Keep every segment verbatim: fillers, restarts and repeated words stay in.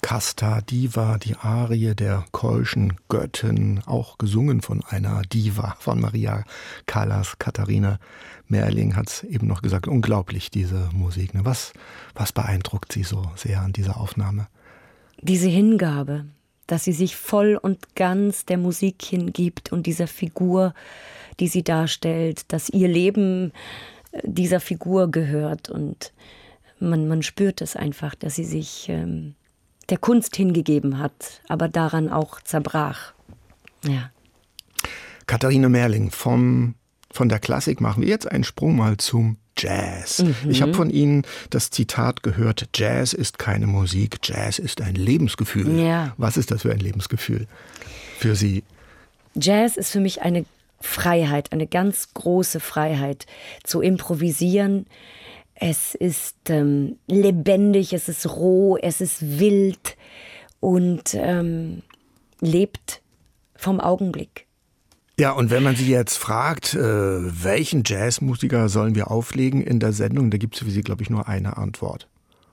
Casta Diva, die Arie der keuschen Göttin, auch gesungen von einer Diva, von Maria Callas. Katharina Merling hat es eben noch gesagt, unglaublich, diese Musik. Ne? Was, was beeindruckt Sie so sehr an dieser Aufnahme? Diese Hingabe, dass sie sich voll und ganz der Musik hingibt und dieser Figur, die sie darstellt, dass ihr Leben dieser Figur gehört und man, man spürt es einfach, dass sie sich ähm, der Kunst hingegeben hat, aber daran auch zerbrach. Ja. Katharina Merling, vom, von der Klassik machen wir jetzt einen Sprung mal zum Jazz. Mhm. Ich habe von Ihnen das Zitat gehört, Jazz ist keine Musik, Jazz ist ein Lebensgefühl. Ja. Was ist das für ein Lebensgefühl für Sie? Jazz ist für mich eine Freiheit, eine ganz große Freiheit, zu improvisieren. Es ist ähm, lebendig, es ist roh, es ist wild und ähm, lebt vom Augenblick. Ja, und wenn man Sie jetzt fragt, äh, welchen Jazzmusiker sollen wir auflegen in der Sendung, da gibt es für Sie, glaube ich, nur eine Antwort.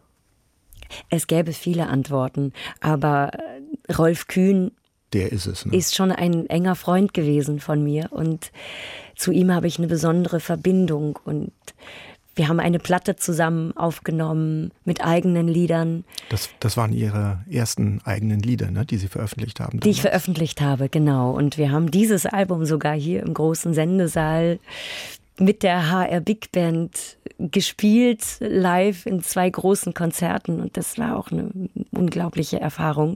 Es gäbe viele Antworten, aber Rolf Kühn Der ist es, ne? ist schon ein enger Freund gewesen von mir und zu ihm habe ich eine besondere Verbindung und wir haben eine Platte zusammen aufgenommen mit eigenen Liedern. Das, das waren Ihre ersten eigenen Lieder, ne, die Sie veröffentlicht haben? Die ich veröffentlicht habe, genau. Und wir haben dieses Album sogar hier im großen Sendesaal mit der H R Big Band gespielt, live in zwei großen Konzerten. Und das war auch eine unglaubliche Erfahrung.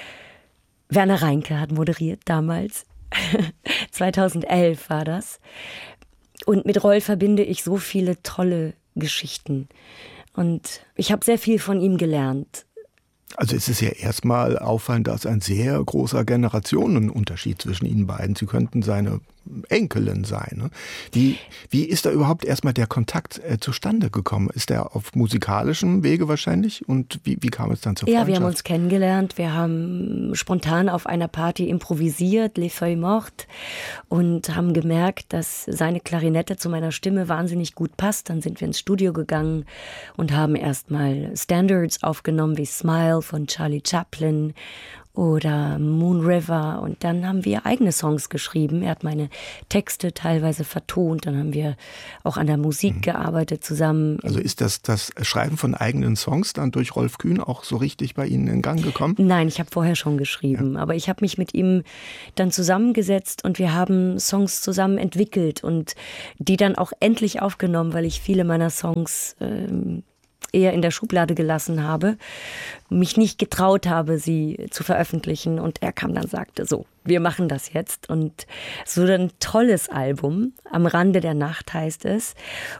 Werner Reinke hat moderiert damals. zweitausendelf war das. Und mit Rolf verbinde ich so viele tolle Geschichten. Und ich habe sehr viel von ihm gelernt. Also es ist ja erstmal auffallend, dass ein sehr großer Generationenunterschied zwischen Ihnen beiden. Sie könnten seine Enkelin sein. Ne? Wie, wie ist da überhaupt erstmal der Kontakt äh, zustande gekommen? Ist der auf musikalischem Wege wahrscheinlich? Und wie, wie kam es dann zur Freundschaft? Ja, wir haben uns kennengelernt. Wir haben spontan auf einer Party improvisiert, Les Feuilles Mortes, und haben gemerkt, dass seine Klarinette zu meiner Stimme wahnsinnig gut passt. Dann sind wir ins Studio gegangen und haben erstmal Standards aufgenommen wie Smile von Charlie Chaplin oder Moon River, und dann haben wir eigene Songs geschrieben. Er hat meine Texte teilweise vertont, dann haben wir auch an der Musik mhm. gearbeitet zusammen. Also ist das, das Schreiben von eigenen Songs dann durch Rolf Kühn auch so richtig bei Ihnen in Gang gekommen? Nein, ich habe vorher schon geschrieben, ja. aber ich habe mich mit ihm dann zusammengesetzt und wir haben Songs zusammen entwickelt und die dann auch endlich aufgenommen, weil ich viele meiner Songs ähm, eher in der Schublade gelassen habe, mich nicht getraut habe, sie zu veröffentlichen. Und er kam dann und sagte, so, wir machen das jetzt. Und so ein tolles Album, Am Rande der Nacht heißt es.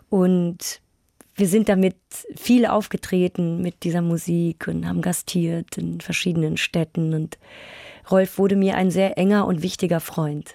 Und wir sind damit viel aufgetreten mit dieser Musik und haben gastiert in verschiedenen Städten. Und Rolf wurde mir ein sehr enger und wichtiger Freund.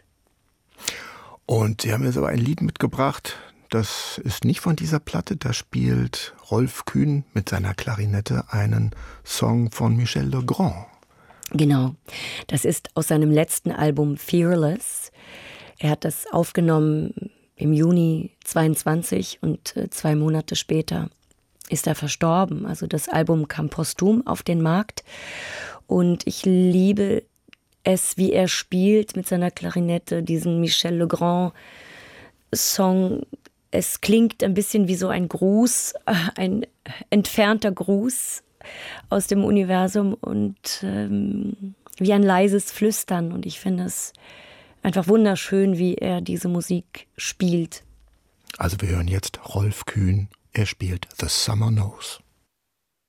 Und Sie haben jetzt aber ein Lied mitgebracht, das ist nicht von dieser Platte, da spielt Rolf Kühn mit seiner Klarinette einen Song von Michel Legrand. Genau, das ist aus seinem letzten Album Fearless. Er hat das aufgenommen im Juni zweiundzwanzig und zwei Monate später ist er verstorben. Also das Album kam posthum auf den Markt und ich liebe es, wie er spielt mit seiner Klarinette, diesen Michel Legrand-Song. Es klingt ein bisschen wie so ein Gruß, ein entfernter Gruß aus dem Universum und ähm, wie ein leises Flüstern. Und ich finde es einfach wunderschön, wie er diese Musik spielt. Also wir hören jetzt Rolf Kühn, er spielt The Summer Knows.